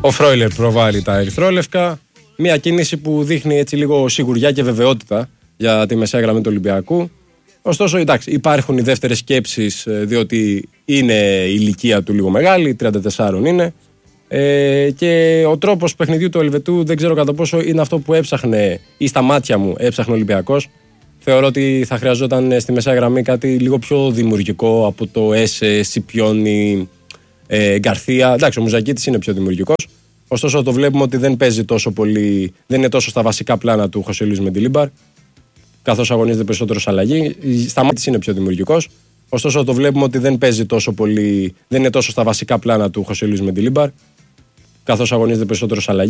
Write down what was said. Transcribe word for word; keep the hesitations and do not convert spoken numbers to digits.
Ο Φρόιλερ προβάλλει τα ερυθρόλευκα. Μια κίνηση που δείχνει έτσι λίγο σιγουριά και βεβαιότητα για τη μεσαία γραμμή του Ολυμπιακού. Ωστόσο, εντάξει, υπάρχουν οι δεύτερες σκέψεις, διότι είναι η ηλικία του λίγο μεγάλη, τριάντα τέσσερα είναι. Ε, και ο τρόπος παιχνιδιού του Ελβετού δεν ξέρω κατά πόσο είναι αυτό που έψαχνε ή στα μάτια μου έψαχνε ο Ολυμπιακός. Θεωρώ ότι θα χρειαζόταν στη μεσαία γραμμή κάτι λίγο πιο δημιουργικό από το Έσε, Σιπιόνι, ε, Γκαρθία. Εντάξει, ο Μουζακίτης είναι πιο δημιουργικός. Ωστόσο, το βλέπουμε ότι δεν παίζει τόσο πολύ, δεν είναι τόσο στα βασικά πλάνα του Χωσέ Λουίς Μεντιλίμπαρ, καθώς αγωνίζεται περισσότερο σε αλλαγή. Στα μάτια είναι πιο δημιουργικός. Ωστόσο, το βλέπουμε ότι δεν παίζει τόσο πολύ, δεν είναι τόσο στα βασικά πλάνα του Χωσέ Λουίς Μεντιλίμπαρ, καθώς αγωνίζεται περισσότερο σε αλλαγή.